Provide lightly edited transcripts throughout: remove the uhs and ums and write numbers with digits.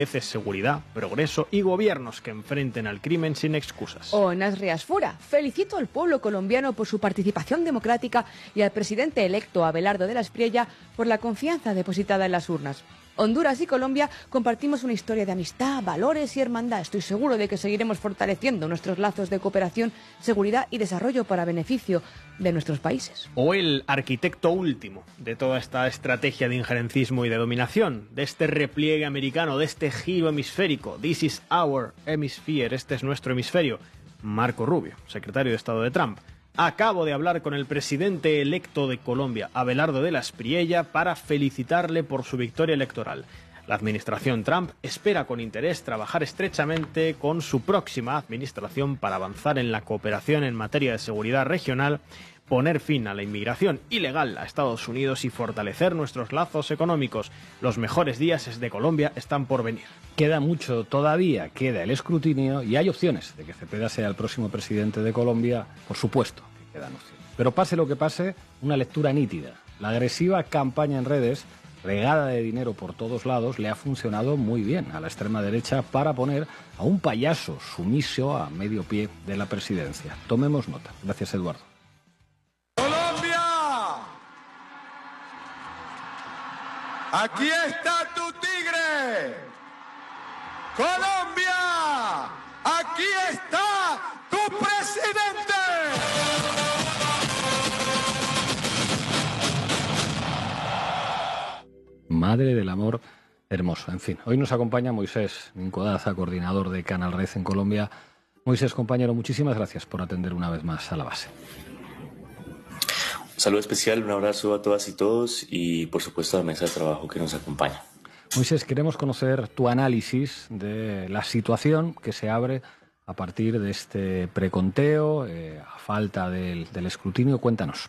seguridad, progreso y gobiernos que enfrenten al crimen sin excusas. O Nasri Asfura, felicito al pueblo colombiano por su participación democrática y al presidente electo Abelardo de la Espriella por la confianza depositada en las urnas. Honduras y Colombia compartimos una historia de amistad, valores y hermandad. Estoy seguro de que seguiremos fortaleciendo nuestros lazos de cooperación, seguridad y desarrollo para beneficio de nuestros países. O el arquitecto último de toda esta estrategia de injerencismo y de dominación, de este repliegue americano, de este giro hemisférico. This is our hemisphere, este es nuestro hemisferio. Marco Rubio, secretario de Estado de Trump. Acabo de hablar con el presidente electo de Colombia, Abelardo de la Espriella, para felicitarle por su victoria electoral. La administración Trump espera con interés trabajar estrechamente con su próxima administración para avanzar en la cooperación en materia de seguridad regional, poner fin a la inmigración ilegal a Estados Unidos y fortalecer nuestros lazos económicos. Los mejores días de Colombia están por venir. Queda mucho todavía, queda el escrutinio y hay opciones de que Cepeda sea el próximo presidente de Colombia, por supuesto que quedan opciones. Pero pase lo que pase, una lectura nítida. La agresiva campaña en redes, regada de dinero por todos lados, le ha funcionado muy bien a la extrema derecha para poner a un payaso sumiso a medio pie de la presidencia. Tomemos nota. Gracias, Eduardo. Aquí está tu tigre. Colombia, aquí está tu presidente. Madre del amor hermoso. En fin, hoy nos acompaña Moisés Mincodaza, coordinador de Canal Red en Colombia. Moisés, compañero, muchísimas gracias por atender una vez más a la base. Un saludo especial, un abrazo a todas y todos y por supuesto a la mesa de trabajo que nos acompaña. Moisés, queremos conocer tu análisis de la situación que se abre a partir de este preconteo, a falta del escrutinio. Cuéntanos.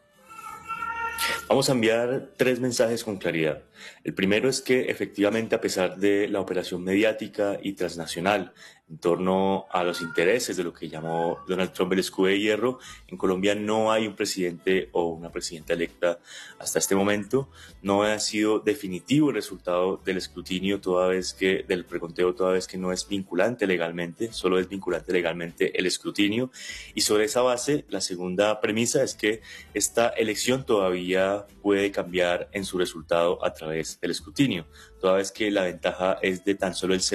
Vamos a enviar 3 mensajes con claridad. El primero es que efectivamente, a pesar de la operación mediática y transnacional en torno a los intereses de lo que llamó Donald Trump el escudo de hierro, en Colombia no hay un presidente o una presidenta electa hasta este momento. No ha sido definitivo el resultado del escrutinio del preconteo, toda vez que no es vinculante legalmente, solo es vinculante legalmente el escrutinio. Y sobre esa base, la segunda premisa es que esta elección todavía puede cambiar en su resultado a través del escrutinio, toda vez que la ventaja es de tan solo el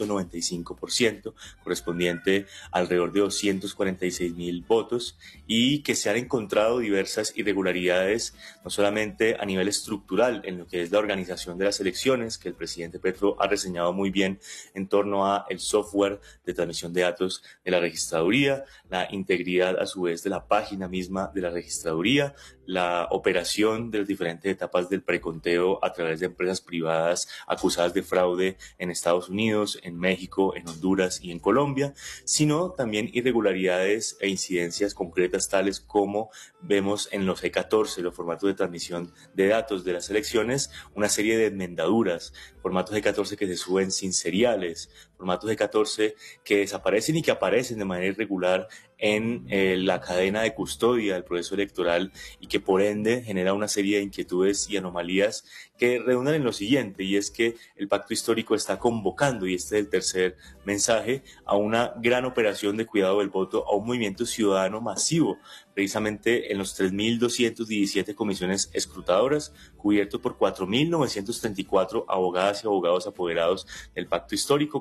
0.95%, correspondiente a alrededor de 246.000 votos, y que se han encontrado diversas irregularidades, no solamente a nivel estructural en lo que es la organización de las elecciones, que el presidente Petro ha reseñado muy bien en torno a el software de transmisión de datos de la registraduría, la integridad a su vez de la página misma de la registraduría, la operación de las diferentes etapas del preconteo a través de empresas privadas acusadas de fraude en Estados Unidos, en México, en Honduras y en Colombia, sino también irregularidades e incidencias concretas tales como vemos en los E14, los formatos de transmisión de datos de las elecciones, una serie de enmendaduras, formatos E14 que se suben sin seriales, formatos E14 que desaparecen y que aparecen de manera irregular en la cadena de custodia del proceso electoral y que por ende genera una serie de inquietudes y anomalías que redundan en lo siguiente, y es que el pacto histórico está convocando, y este es el tercer mensaje, a una gran operación de cuidado del voto, a un movimiento ciudadano masivo, precisamente en los 3.217 comisiones escrutadoras, cubierto por 4.934 abogadas y abogados apoderados del pacto histórico,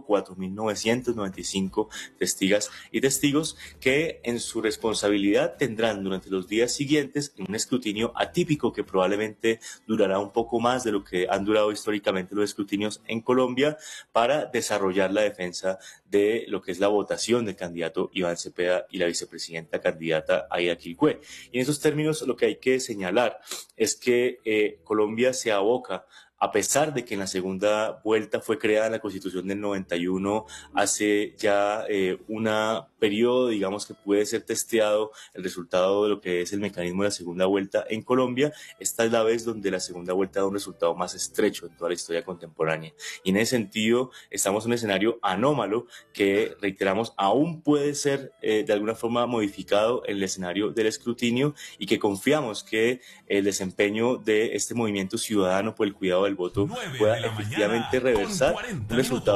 4.995 testigas y testigos que en su responsabilidad tendrán durante los días siguientes un escrutinio atípico que probablemente durará un poco más de lo que han durado históricamente los escrutinios en Colombia, para desarrollar la defensa de lo que es la votación del candidato Iván Cepeda y la vicepresidenta candidata Aida Quilpué. Y en esos términos lo que hay que señalar es que Colombia se aboca, a pesar de que en la segunda vuelta fue creada la Constitución del 91, hace ya un periodo, digamos, que puede ser testeado el resultado de lo que es el mecanismo de la segunda vuelta en Colombia. Esta es la vez donde la segunda vuelta da un resultado más estrecho en toda la historia contemporánea. Y en ese sentido estamos en un escenario anómalo que, reiteramos, aún puede ser de alguna forma modificado en el escenario del escrutinio, y que confiamos que el desempeño de este movimiento ciudadano por el cuidado del voto pueda efectivamente reversar un resultado